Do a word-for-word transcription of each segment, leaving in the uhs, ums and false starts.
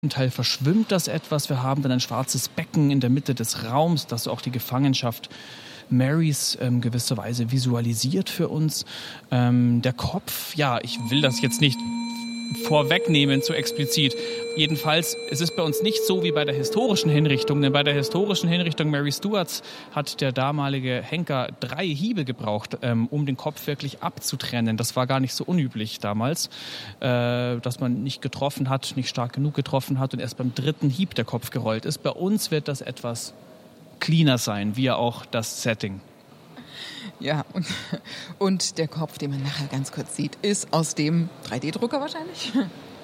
Zum Teil verschwimmt das etwas. Wir haben dann ein schwarzes Becken in der Mitte des Raums, das auch die Gefangenschaft Marys ähm, gewisserweise visualisiert für uns. Ähm, der Kopf, ja, ich will das jetzt nicht vorwegnehmen, zu explizit. Jedenfalls, es ist bei uns nicht so wie bei der historischen Hinrichtung, denn bei der historischen Hinrichtung Mary Stuarts hat der damalige Henker drei Hiebe gebraucht, ähm, um den Kopf wirklich abzutrennen. Das war gar nicht so unüblich damals, äh, dass man nicht getroffen hat, nicht stark genug getroffen hat und erst beim dritten Hieb der Kopf gerollt ist. Bei uns wird das etwas cleaner sein, wie auch das Setting. Ja, und, und der Kopf, den man nachher ganz kurz sieht, ist aus dem drei D Drucker wahrscheinlich?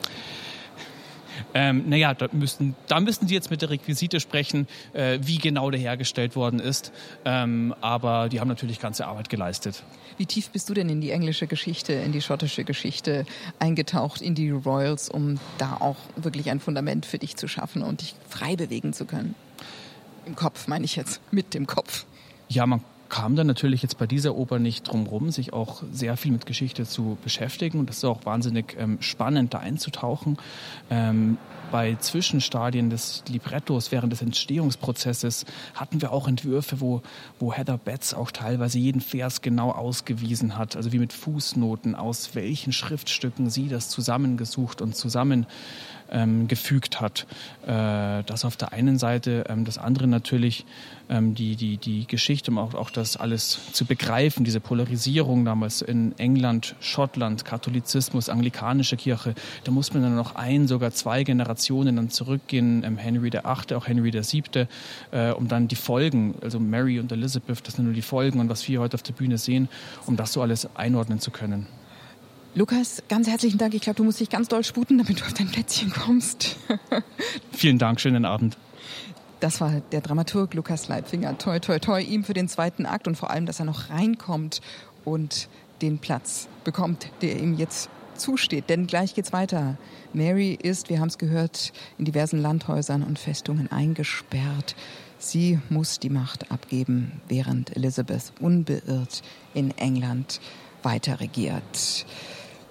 Ähm, naja, da müssten, da müssten Sie jetzt mit der Requisite sprechen, äh, wie genau der hergestellt worden ist. Ähm, aber die haben natürlich ganze Arbeit geleistet. Wie tief bist du denn in die englische Geschichte, in die schottische Geschichte eingetaucht, in die Royals, um da auch wirklich ein Fundament für dich zu schaffen und dich frei bewegen zu können? Im Kopf, meine ich jetzt, mit dem Kopf. Ja, man kam dann natürlich jetzt bei dieser Oper nicht drum rum, sich auch sehr viel mit Geschichte zu beschäftigen. Und das ist auch wahnsinnig ähm, spannend, da einzutauchen. Ähm, bei Zwischenstadien des Librettos während des Entstehungsprozesses hatten wir auch Entwürfe, wo, wo Heather Betts auch teilweise jeden Vers genau ausgewiesen hat. Also wie mit Fußnoten, aus welchen Schriftstücken sie das zusammengesucht und zusammen Ähm, gefügt hat. Äh, das auf der einen Seite, ähm, das andere natürlich ähm, die, die, die Geschichte, um auch, auch das alles zu begreifen, diese Polarisierung damals in England, Schottland, Katholizismus, anglikanische Kirche, da muss man dann noch ein, sogar zwei Generationen dann zurückgehen, ähm, Henry der Achte, auch Henry der Siebte, äh, um dann die Folgen, also Mary und Elizabeth, das sind nur die Folgen und was wir heute auf der Bühne sehen, um das so alles einordnen zu können. Lukas, ganz herzlichen Dank. Ich glaube, du musst dich ganz doll sputen, damit du auf dein Plätzchen kommst. Vielen Dank, schönen Abend. Das war der Dramaturg Lukas Leibfinger. Toi, toi, toi, ihm für den zweiten Akt und vor allem, dass er noch reinkommt und den Platz bekommt, der ihm jetzt zusteht. Denn gleich geht's weiter. Mary ist, wir haben es gehört, in diversen Landhäusern und Festungen eingesperrt. Sie muss die Macht abgeben, während Elizabeth unbeirrt in England weiter regiert.